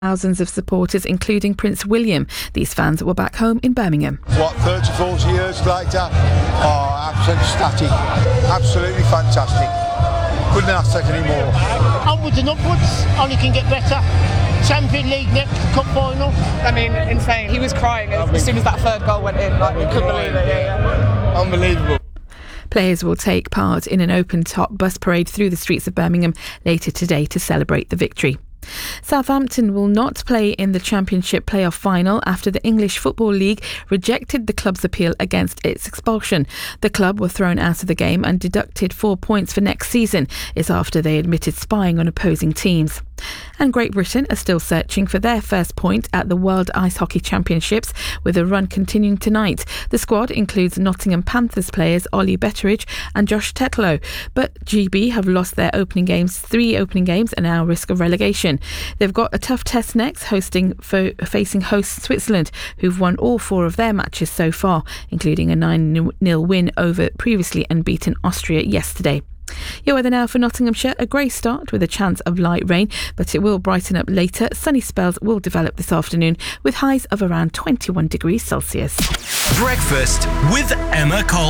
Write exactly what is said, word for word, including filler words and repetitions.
Thousands of supporters, including Prince William. These fans were back home in Birmingham. What, thirty, forty years later? Oh, absolutely static. Absolutely fantastic. Couldn't ask that any more. Onwards and upwards, only can get better. Champions League next, cup final. I mean, insane. He was crying as, as soon as that third goal went in. Like, we couldn't believe it. Yeah, yeah. Unbelievable. Players will take part in an open-top bus parade through the streets of Birmingham later today to celebrate the victory. Southampton will not play in the Championship playoff final after the English Football League rejected the club's appeal against its expulsion. The club were thrown out of the game and deducted four points for next season. It's after they admitted spying on opposing teams. And Great Britain are still searching for their first point at the World Ice Hockey Championships, with a run continuing tonight. The squad includes Nottingham Panthers players Ollie Betteridge and Josh Tetlow, but G B have lost their opening games, three opening games, and now risk of relegation. They've got a tough test next, hosting fo- facing host Switzerland, who've won all four of their matches so far, including a nine nil win over previously unbeaten Austria yesterday. Your weather now for Nottinghamshire: a grey start with a chance of light rain, but it will brighten up later. Sunny spells will develop this afternoon with highs of around twenty-one degrees Celsius. Breakfast with Emma Cole.